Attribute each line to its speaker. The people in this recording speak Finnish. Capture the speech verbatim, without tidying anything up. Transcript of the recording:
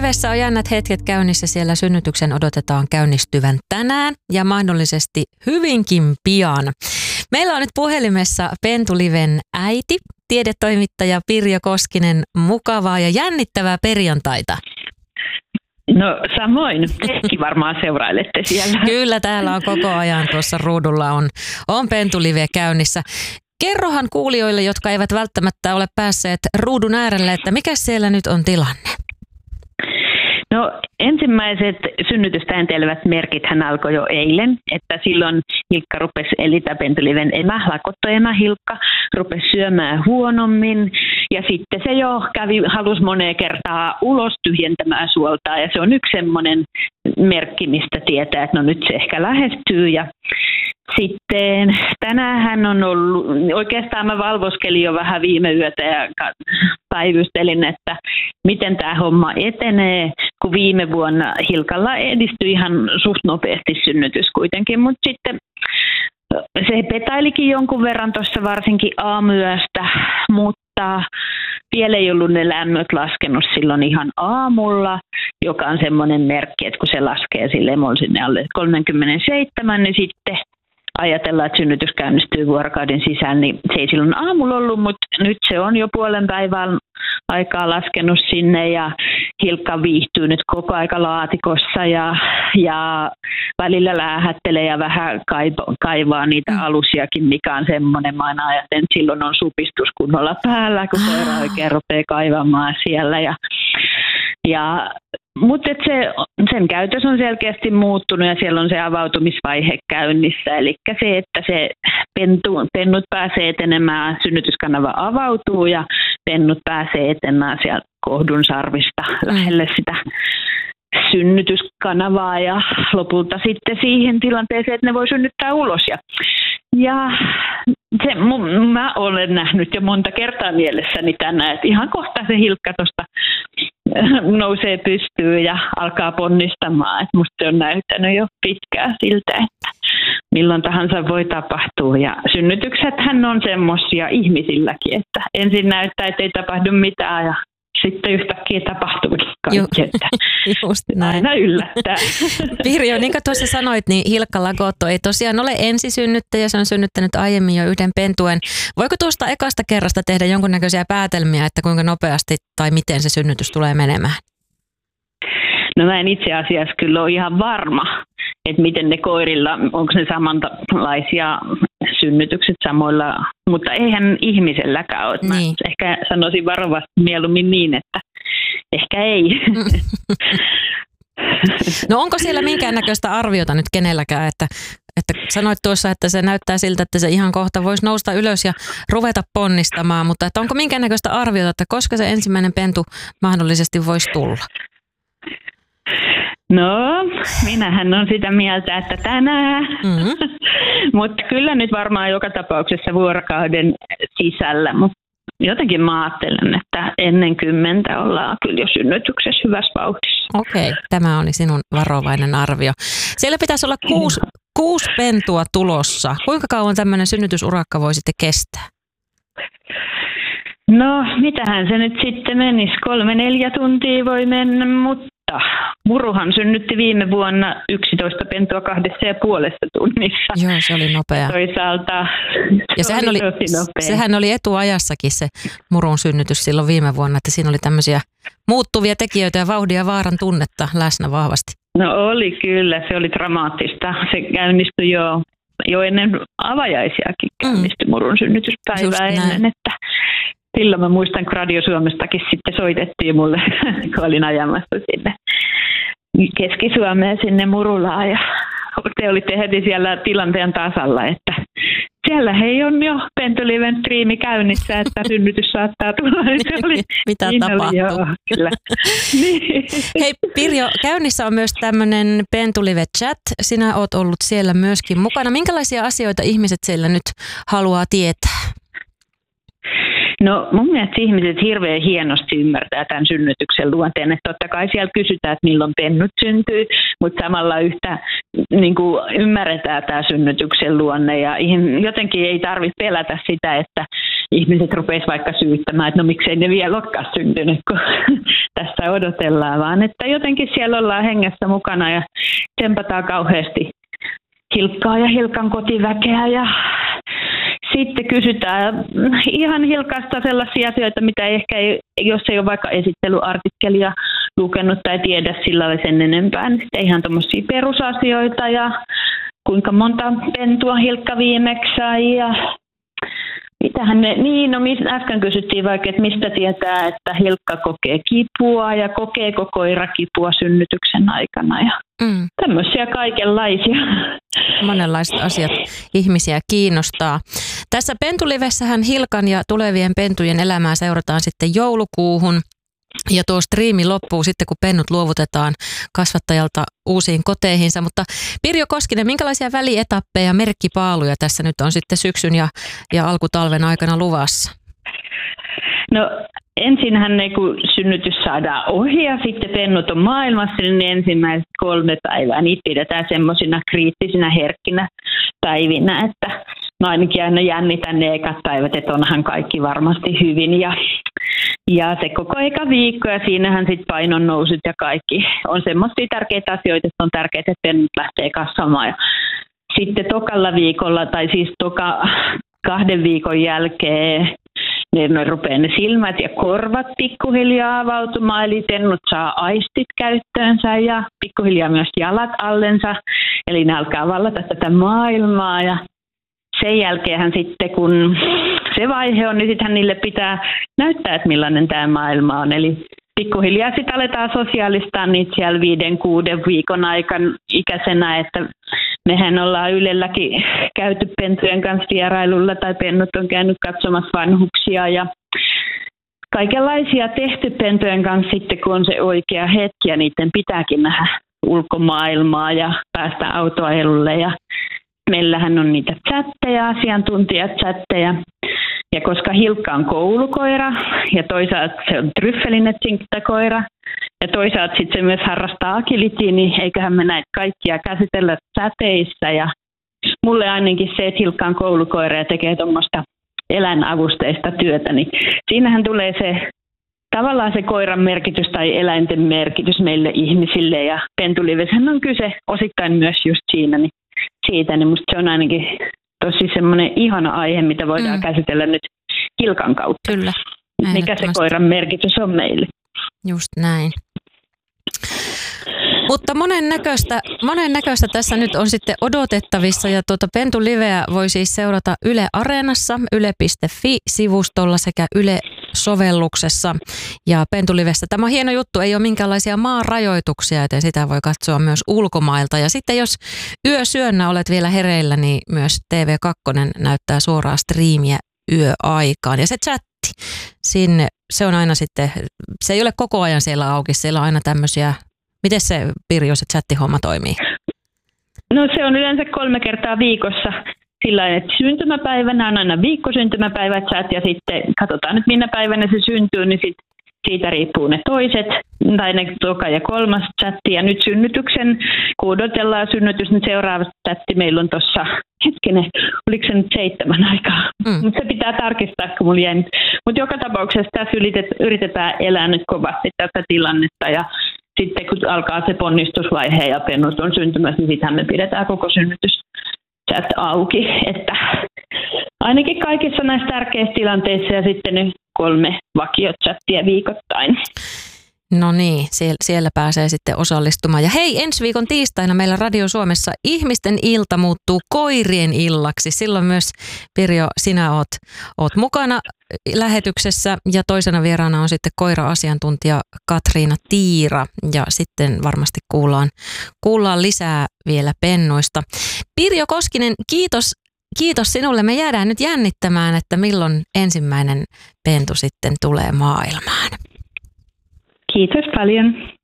Speaker 1: Livessä on jännät hetket käynnissä. Siellä synnytyksen odotetaan käynnistyvän tänään ja mahdollisesti hyvinkin pian. Meillä on nyt puhelimessa Pentu Liven äiti, tiedetoimittaja Pirjo Koskinen. Mukavaa ja jännittävää perjantaita.
Speaker 2: No samoin. Tekin varmaan seurailette siellä.
Speaker 1: Kyllä, täällä on koko ajan tuossa ruudulla on, on Pentu Live käynnissä. Kerrohan kuulijoille, jotka eivät välttämättä ole päässeet ruudun äärelle, että mikä siellä nyt on tilanne?
Speaker 2: No ensimmäiset synnytystä entelevät merkithän alkoi jo eilen, että silloin Hilkka rupesi, eli tämä Pentu Liven emä, lakottoemä Hilkka, rupesi syömään huonommin ja sitten se jo kävi, halusi moneen kertaa ulos tyhjentämään suoltaa ja se on yksi semmoinen merkki, mistä tietää, että no nyt se ehkä lähestyy ja sitten tänään hän on ollut, oikeastaan mä valvoskelin jo vähän viime yötä ja päivystelin, että miten tämä homma etenee, kun viime vuonna Hilkalla edistyi ihan suht nopeasti synnytys kuitenkin, mutta sitten se petailikin jonkun verran tuossa varsinkin aamuyöstä, mutta vielä ei ollut ne lämmöt laskenut silloin ihan aamulla, joka on semmoinen merkki, että kun se laskee sille emol sinne alle kolmekymmentäseitsemän, niin sitten ajatellaan, että synnytys käynnistyy vuorokauden sisään, niin se ei silloin aamulla ollut, mutta nyt se on jo puolen päivän aikaa laskenut sinne ja Hilkka viihtyy nyt koko aika laatikossa ja, ja välillä läähättelee ja vähän kaiva, kaivaa niitä mm. alusiakin, mikä on semmoinen, mä aina ajattelen, että silloin on supistus kunnolla päällä, kun koira oikein rupeaa kaivamaan siellä ja, ja mutta se, sen käytös on selkeästi muuttunut ja siellä on se avautumisvaihe käynnissä. Eli se, että se pentu, pennut pääsee etenemään, synnytyskanava avautuu ja pennut pääsee etenemään sieltä kohdun sarvista lähelle sitä synnytyskanavaa ja lopulta sitten siihen tilanteeseen, että ne voi synnyttää ulos. Ja, ja se, mä olen nähnyt jo monta kertaa mielessäni tänään, että ihan kohta se Hilkka tuosta nousee pystyyn ja alkaa ponnistamaan. Et musta se on näyttänyt jo pitkään siltä, että milloin tahansa voi tapahtua. Ja synnytyksethän on semmoisia ihmisilläkin, että ensin näyttää, että ei tapahdu mitään ja sitten yhtäkkiä tapahtuukin kaikki, että
Speaker 1: just näin.
Speaker 2: Aina yllättää.
Speaker 1: Pirjo, niin kuin tuossa sanoit, niin Hilkka Lakotto ei tosiaan ole ensisynnyttäjä, se on synnyttänyt aiemmin jo yhden pentuen. Voiko tuosta ekasta kerrasta tehdä jonkunnäköisiä päätelmiä, että kuinka nopeasti tai miten se synnytys tulee menemään?
Speaker 2: No mä en itse asiassa kyllä ole ihan varma, että miten ne koirilla, onko ne samanlaisia synnytykset samoilla, mutta eihän ihmiselläkään ole. Mä niin. Ehkä sanoisin varovasti mieluummin niin, että ehkä ei.
Speaker 1: No onko siellä minkäännäköistä arviota nyt kenelläkään, että, että sanoit tuossa, että se näyttää siltä, että se ihan kohta voisi nousta ylös ja ruveta ponnistamaan, mutta että onko minkäännäköistä arviota, että koska se ensimmäinen pentu mahdollisesti voisi tulla?
Speaker 2: No, minähän on sitä mieltä, että tänään, mm-hmm. mutta kyllä nyt varmaan joka tapauksessa vuorokauden sisällä, mutta jotenkin mä ajattelen, että ennen kymmentä ollaan kyllä jo synnytyksessä hyvässä vauhdissa.
Speaker 1: Okei, tämä oli sinun varovainen arvio. Siellä pitäisi olla kuusi, kuusi pentua tulossa. Kuinka kauan tämmöinen synnytysurakka voi sitten kestää?
Speaker 2: No, mitähän se nyt sitten menisi? Kolme, neljä tuntia voi mennä, mutta Muruhan synnytti viime vuonna yksitoista pentua kahdessa ja puolessa tunnissa.
Speaker 1: Joo, se oli nopea.
Speaker 2: Toisaalta
Speaker 1: ja
Speaker 2: se
Speaker 1: sehän oli,
Speaker 2: oli tosi nopea.
Speaker 1: Sehän oli etuajassakin se Murun synnytys silloin viime vuonna, että siinä oli tämmöisiä muuttuvia tekijöitä ja vauhdin ja vaaran tunnetta läsnä vahvasti.
Speaker 2: No oli kyllä, se oli dramaattista. Se käynnistyi jo, jo ennen avajaisiakin, käynnistyi mm. Murun synnytyspäivää ennen, että silloin mä muistan, kun Radio Suomestakin sitten soitettiin mulle, kun olin ajamassa sinne Keski-Suomeen sinne Murulaan. Ja te olitte heti siellä tilanteen tasalla, että siellä hei on jo Pentu Liven striimi käynnissä, että synnytys saattaa tulla. Se oli,
Speaker 1: mitä tapahtuu?
Speaker 2: Joo, kyllä. Niin.
Speaker 1: Hei Pirjo, käynnissä on myös tämmöinen Pentu Live chat. Sinä oot ollut siellä myöskin mukana. Minkälaisia asioita ihmiset siellä nyt haluaa tietää?
Speaker 2: No mun mielestä ihmiset hirveän hienosti ymmärtää tämän synnytyksen luonteen, että totta kai siellä kysytään, että milloin pennut syntyy, mutta samalla yhtä niin kuin ymmärretään tämä synnytyksen luonne ja jotenkin ei tarvitse pelätä sitä, että ihmiset rupesivat vaikka syyttämään, että no miksei ne vielä olekaan syntynyt, kun tässä odotellaan, vaan että jotenkin siellä ollaan hengessä mukana ja tempataan kauheasti Hilkkaa ja Hilkan kotiväkeä ja sitten kysytään ihan Hilkasta sellaisia asioita, mitä ehkä ei, jos ei ole vaikka esittelyartikkelia lukenut tai tiedä sillä lailla sen enempää, niin sitten ihan tuommoisia perusasioita ja kuinka monta pentua Hilkka viimeksi sai ja mitähän ne, niin no äsken kysyttiin vaikka, että mistä tietää, että Hilkka kokee kipua ja kokeeko koira kipua synnytyksen aikana ja mm. tämmöisiä kaikenlaisia.
Speaker 1: Monenlaiset asiat ihmisiä kiinnostaa. Tässä Pentulivessähän Hilkan ja tulevien pentujen elämää seurataan sitten joulukuuhun. Ja tuo striimi loppuu sitten, kun pennut luovutetaan kasvattajalta uusiin koteihinsa. Mutta Pirjo Koskinen, minkälaisia välietappeja ja merkkipaaluja tässä nyt on sitten syksyn ja, ja alkutalven aikana luvassa?
Speaker 2: No ensinhän ne, kun synnytys saadaan ohi ja sitten pennut on maailmassa, niin ensimmäiset kolme päivää niitä pidetään semmoisina kriittisinä herkkinä päivinä, että mä ainakin aina jännitän ne ekat päivät, että onhan kaikki varmasti hyvin ja Ja se koko eka viikko ja siinähän sitten painon nousut ja kaikki on semmoisia tärkeitä asioita, että on tärkeää, että pennut lähtee kasvamaan. Ja sitten tokalla viikolla tai siis toka kahden viikon jälkeen ne, ne rupeaa ne silmät ja korvat pikkuhiljaa avautumaan, eli pennut saa aistit käyttöönsä ja pikkuhiljaa myös jalat allensa, eli ne alkaa vallata tätä maailmaa ja sen jälkeenhän sitten, kun se vaihe on, niin sittenhän niille pitää näyttää, että millainen tämä maailma on. Eli pikkuhiljaa sitten aletaan sosiaalistaa niitä siellä viiden, kuuden viikon aikana ikäisenä, että mehän ollaan Ylelläkin käyty pentujen kanssa vierailulla tai pennut on käynyt katsomassa vanhuksia ja kaikenlaisia tehty pentujen kanssa sitten, kun on se oikea hetki ja niiden pitääkin nähdä ulkomaailmaa ja päästä autoajelulle ja meillähän on niitä chatteja, asiantuntijachatteja. Ja koska Hilkka on koulukoira ja toisaalta se on tryffelinetsinkittäkoira ja toisaalta sitten se myös harrastaa agilityä, niin eiköhän me näitä kaikkia käsitellä chateissa. Ja mulle ainakin se, että Hilkka on koulukoira ja tekee tuommoista eläinavusteista työtä, niin siinähän tulee se tavallaan se koiran merkitys tai eläinten merkitys meille ihmisille. Ja Pentuliveshän on kyse osittain myös just siinä, niin siitä, niin musta se on ainakin tosi semmoinen ihana aihe, mitä voidaan mm. käsitellä nyt Hilkan kautta.
Speaker 1: Kyllä.
Speaker 2: Mikä se koiran merkitys on meille.
Speaker 1: Just näin. Mutta monen näköistä, monen näköistä tässä nyt on sitten odotettavissa ja tuota Pentuliveä voi siis seurata Yle Areenassa, yle piste fi-sivustolla sekä Yle-sovelluksessa ja Pentulivessä. Tämä on hieno juttu, ei ole minkäänlaisia maarajoituksia, joten sitä voi katsoa myös ulkomailta. Ja sitten jos yösyönnä olet vielä hereillä, niin myös T V kaksi näyttää suoraa striimiä yöaikaan. Ja se chatti, sinne, se on aina sitten, se ei ole koko ajan siellä auki, siellä on aina tämmöisiä. Miten se, Pirjo, se chattihomma toimii?
Speaker 2: No se on yleensä kolme kertaa viikossa sillä tavalla, että syntymäpäivänä on aina viikkosyntymäpäivä chat ja sitten katsotaan nyt minä päivänä se syntyy, niin sit siitä riippuu ne toiset tai ne toka ja kolmas chatti ja nyt synnytyksen, kun odotellaan synnytys, niin seuraava chatti meillä on tuossa, hetkinen, oliko se nyt seitsemän aikaa, mm. mutta se pitää tarkistaa, kun mulla jäi nyt. Mutta joka tapauksessa tässä yritetään elää nyt kovasti tätä tilannetta ja sitten kun alkaa se ponnistusvaihe ja pennut on syntymässä, niin sitähän me pidetään koko synnytys chat auki. Että ainakin kaikissa näissä tärkeissä tilanteissa ja sitten ne kolme vakiochattia viikoittain.
Speaker 1: No niin, siellä, siellä pääsee sitten osallistumaan. Ja hei, ensi viikon tiistaina meillä Radio Suomessa ihmisten ilta muuttuu koirien illaksi. Silloin myös, Pirjo, sinä oot, oot mukana lähetyksessä ja toisena vieraana on sitten koira-asiantuntija Katriina Tiira. Ja sitten varmasti kuullaan, kuullaan lisää vielä pennuista. Pirjo Koskinen, kiitos, kiitos sinulle. Me jäädään nyt jännittämään, että milloin ensimmäinen pentu sitten tulee maailmaan.
Speaker 2: Kiitos paljon.